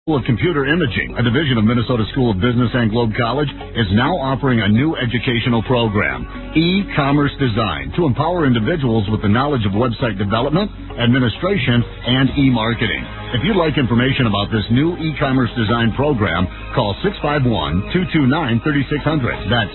School of Computer Imaging, a division of Minnesota School of Business and Globe College, is now offering a new educational program, E-Commerce Design, to empower individuals with the knowledge of website development, administration, and e-marketing. If you'd like information about this new E-Commerce Design program, call 651-229-3600. That's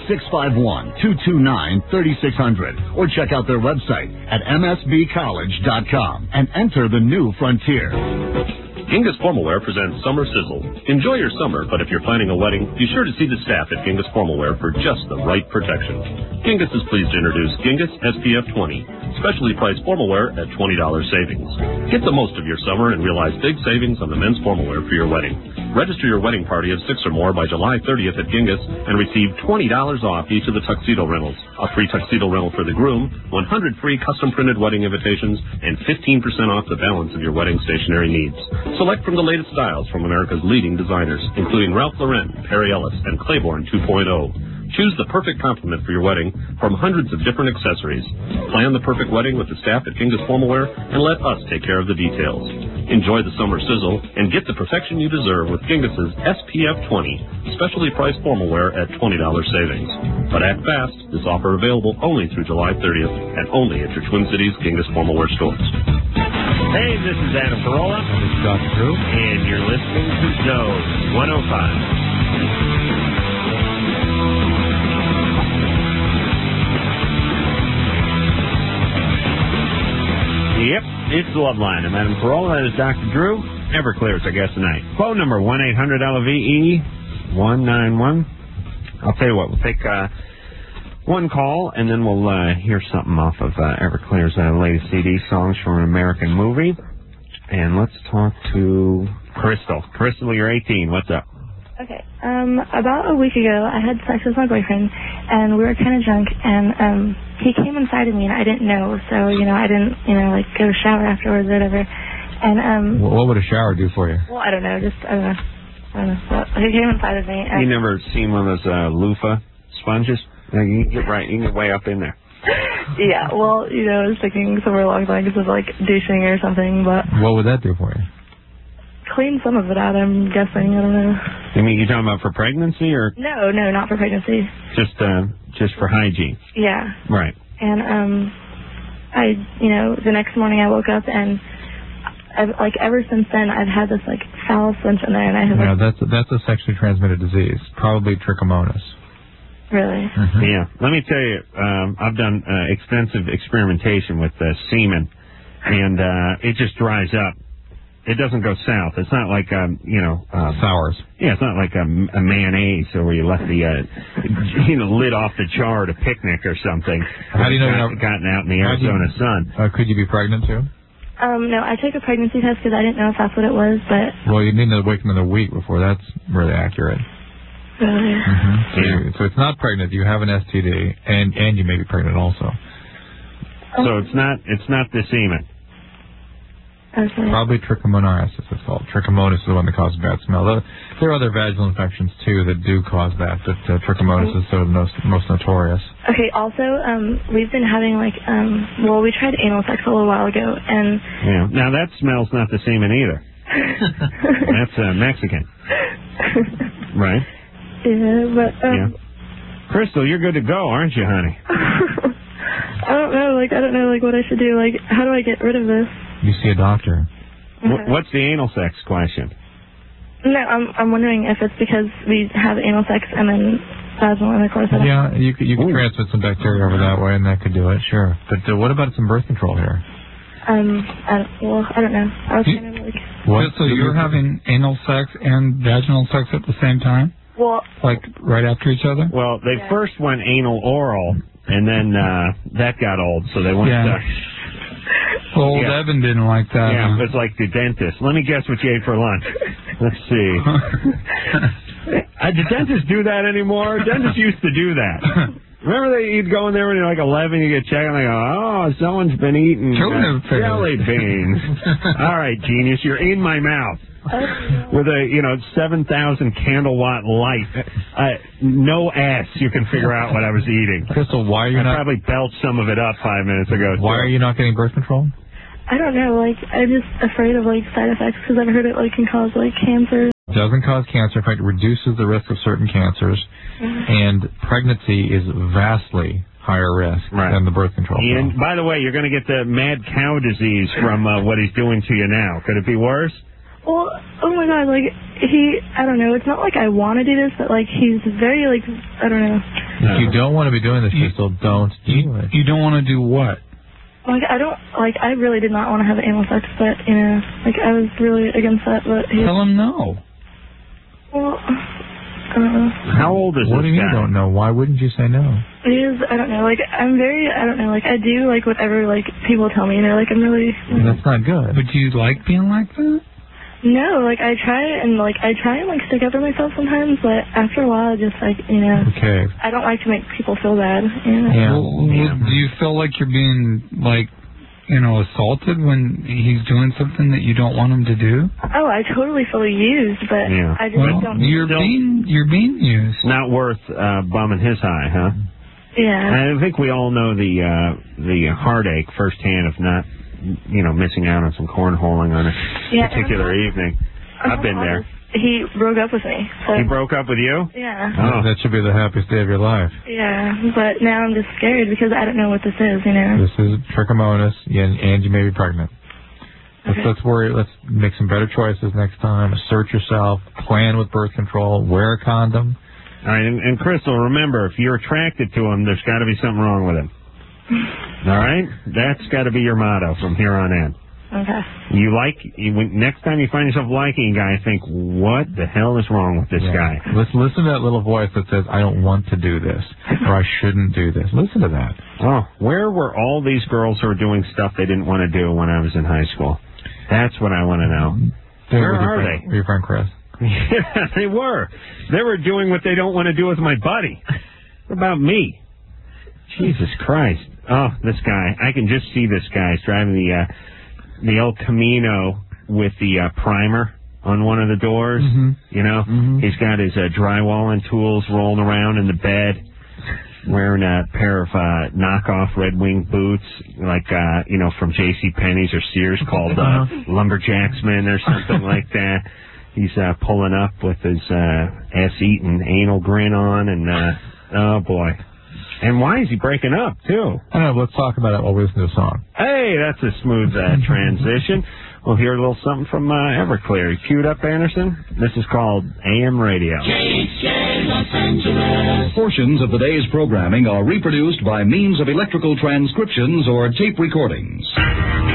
651-229-3600. Or check out their website at msbcollege.com and enter the new frontier. Genghis Formalwear presents Summer Sizzle. Enjoy your summer, but if you're planning a wedding, be sure to see the staff at Genghis Formalwear for just the right protection. Genghis is pleased to introduce Genghis SPF 20, specially priced formalwear at $20 savings. Get the most of your summer and realize big savings on the men's formalwear for your wedding. Register your wedding party of 6 or more by July 30th at Genghis and receive $20 off each of the tuxedo rentals, a free tuxedo rental for the groom, 100 free custom printed wedding invitations, and 15% off the balance of your wedding stationery needs. Select from the latest styles from America's leading designers, including Ralph Lauren, Perry Ellis, and Claiborne 2.0. Choose the perfect complement for your wedding from hundreds of different accessories. Plan the perfect wedding with the staff at Genghis Formalwear and let us take care of the details. Enjoy the summer sizzle and get the protection you deserve with Genghis's SPF 20, specially priced formalwear at $20 savings. But act fast. This offer available only through July 30th and only at your Twin Cities Genghis Formalwear stores. Hey, this is Adam Carolla. This is Dr. Drew. And you're listening to Zone 105. Yep, it's the Love Line. I'm Adam Carolla. That is Dr. Drew. Everclear's our guest tonight. Phone number 1-800-LVE-191. I'll tell you what, we'll take one call, and then we'll hear something off of Everclear's latest CD, Songs from an American Movie. And let's talk to Crystal. Crystal, you're 18. What's up? Okay. About a week ago, I had sex with my boyfriend, and we were kind of drunk, and he came inside of me, and I didn't know. So, I didn't, go shower afterwards or whatever. And what would a shower do for you? Well, I don't know. I don't know. So he came inside of me. And you never seen one of those loofah sponges? You can get way up in there. Yeah, well, I was thinking somewhere along the lines of, douching or something, but... What would that do for you? Clean some of it out, I'm guessing. I don't know. You mean you're talking about for pregnancy, or...? No, not for pregnancy. Just for hygiene? Yeah. Right. And, the next morning I woke up, and, ever since then, I've had this, foul stench in there, and I have... Yeah, that's a sexually transmitted disease, probably trichomonas. Really? Mm-hmm. Yeah. Let me tell you, I've done extensive experimentation with semen, and it just dries up. It doesn't go south. It's not like, sours. Yeah, it's not like a mayonnaise where you left the, lid off the jar at a picnic or something. How do you know you're not gotten out in the Arizona sun? Could you be pregnant too? No, I took a pregnancy test because I didn't know if that's what it was, but... Well, you need to wait another week before that's really accurate. Really? Mm-hmm. So it's not pregnant. You have an STD, and you may be pregnant also. So it's not the semen. Okay. Probably trichomoniasis, it's called. Trichomonas is the one that causes bad smell. There are other vaginal infections, too, that do cause that, but trichomonas is sort of most notorious. Okay, also, we've been having, we tried anal sex a little while ago, and... Yeah, now that smells not the semen either. That's Mexican. Right? Yeah, but... Yeah. Crystal, you're good to go, aren't you, honey? I don't know, what I should do. How do I get rid of this? You see a doctor. Okay. What's the anal sex question? No, I'm wondering if it's because we have anal sex and then vaginal intercourse. Yeah, you can transmit some bacteria over that way, and that could do it, sure. But what about some birth control here? I don't know. I was kind of What? So you're having anal sex and vaginal sex at the same time? Well... right after each other? Well, they first went anal oral, and then that got old, so they went... Old Evan didn't like that. Yeah, it's like the dentist. Let me guess what you ate for lunch. Let's see. Do dentists do that anymore? Dentists used to do that. Remember you'd go in there when you're 11, you get checked, and they go, oh, someone's been eating jelly beans. All right, genius, you're in my mouth. With a, 7,000 candle-watt light. No ass, you can figure out what I was eating. Crystal, why are you I probably belched some of it up 5 minutes ago. Why are you not getting birth control? I don't know. I'm just afraid of, side effects because I've heard it, can cause, cancer. Doesn't cause cancer. In fact, it reduces the risk of certain cancers. And pregnancy is vastly higher risk than the birth control pill. And by the way, you're going to get the mad cow disease from what he's doing to you now. Could it be worse? Well, oh my God, like, I don't know, it's not like I want to do this, but, like, he's very, like, I don't know. If you don't want to be doing this, Crystal, don't do it. You don't want to do what? Like, I really did not want to have anal sex, but, you know, like, I was really against that, but Tell him no. Well, I don't know. How old is this guy? What do you mean you don't know? Why wouldn't you say no? He is, I don't know, like, I don't know, like, I do, like, whatever, like, people tell me, you know, like, I'm really... That's not good. But do you like being like that? No, like, I try and stick up for myself sometimes, but after a while, just, like, you know, okay. I don't like to make people feel bad, you know? Yeah. Well, do you feel like you're being, like, you know, assaulted when he's doing something that you don't want him to do? Oh, I totally feel used, but I just don't... You're being used. Not worth bumming his high, huh? Yeah. I think we all know the heartache firsthand of not, you know, missing out on some cornholing on a particular evening. I've been there. He broke up with me. So. He broke up with you? Yeah. Oh. That should be the happiest day of your life. Yeah, but now I'm just scared because I don't know what this is, you know. This is trichomonas, and you may be pregnant. Let's worry. Let's make some better choices next time. Assert yourself. Plan with birth control. Wear a condom. All right, and Crystal, remember, if you're attracted to him, there's got to be something wrong with him. All right? That's got to be your motto from here on in. Okay. Next time you find yourself liking a guy, think, what the hell is wrong with this guy? Listen to that little voice that says, I don't want to do this, or I shouldn't do this. Listen to that. Oh, where were all these girls who are doing stuff they didn't want to do when I was in high school? That's what I want to know. Where are they? With your friend Chris. Yeah, they were. They were doing what they don't want to do with my buddy. What about me? Jesus Christ. Oh, this guy. I can just see this guy. He's driving the El Camino with the primer on one of the doors. You know? He's got his drywalling tools rolling around in the bed, wearing a pair of knockoff Red Wing boots, like, you know, from J.C. Penney's or Sears, called Lumberjacksman or something like that. He's pulling up with his ass-eating anal grin on, and, oh, boy. And why is he breaking up, too? I don't know. Let's talk about it while we listen to a song. Hey, that's a smooth transition. We'll hear a little something from Everclear. You queued up, Anderson? This is called AM Radio. Los Angeles. Portions of the day's programming are reproduced by means of electrical transcriptions or tape recordings.